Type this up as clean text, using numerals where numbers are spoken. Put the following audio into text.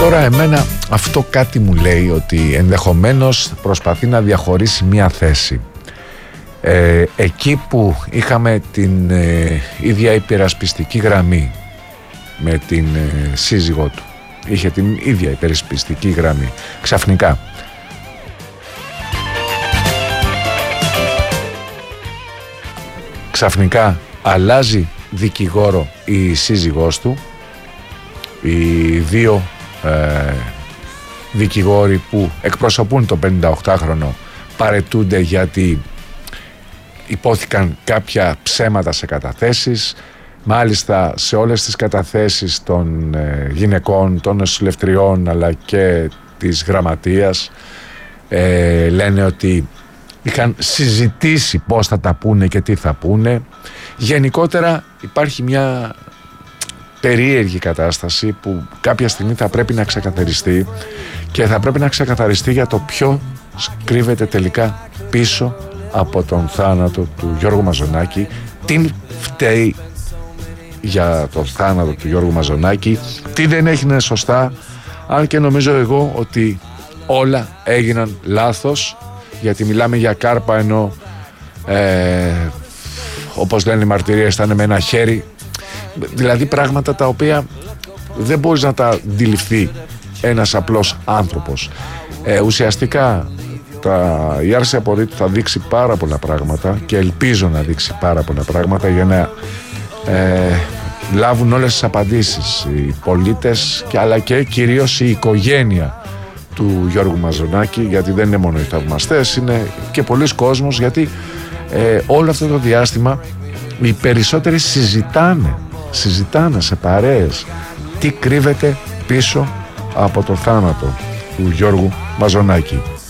Τώρα εμένα αυτό κάτι μου λέει ότι ενδεχομένως προσπαθεί να διαχωρίσει μία θέση. Εκεί που είχαμε την ίδια υπερασπιστική γραμμή με την σύζυγό του, είχε την ίδια υπερασπιστική γραμμή, ξαφνικά αλλάζει δικηγόρο η σύζυγός του. Οι δύο δικηγόροι που εκπροσωπούν το 58χρονο παραιτούνται γιατί υπόθηκαν κάποια ψέματα σε καταθέσεις. Μάλιστα σε όλες τις καταθέσεις των γυναικών, των νοσηλευτριών αλλά και της γραμματείας λένε ότι είχαν συζητήσει πώς θα τα πούνε και τι θα πούνε. Γενικότερα υπάρχει μια περίεργη κατάσταση που κάποια στιγμή θα πρέπει να ξεκαθαριστεί, και θα πρέπει να ξεκαθαριστεί για το ποιο κρύβεται τελικά πίσω από τον θάνατο του Γιώργου Μαζονάκη, τι φταίει για τον θάνατο του Γιώργου Μαζονάκη, τι δεν έγινε σωστά, αν και νομίζω εγώ ότι όλα έγιναν λάθος, γιατί μιλάμε για κάρπα ενώ όπως λένε οι μαρτυρίες ήταν με ένα χέρι, δηλαδή πράγματα τα οποία δεν μπορείς να τα αντιληφθεί ένας απλός άνθρωπος. Ουσιαστικά η άρση απορρίτου θα δείξει πάρα πολλά πράγματα και ελπίζω να δείξει πάρα πολλά πράγματα για να λάβουν όλες τις απαντήσεις οι πολίτες αλλά και κυρίως η οικογένεια του Γιώργου Μαζονάκη, γιατί δεν είναι μόνο οι θαυμαστές, είναι και πολλοί κόσμος, γιατί όλο αυτό το διάστημα οι περισσότεροι συζητάνε σε παρέες τι κρύβεται πίσω από το θάνατο του Γιώργου Μαζονάκη.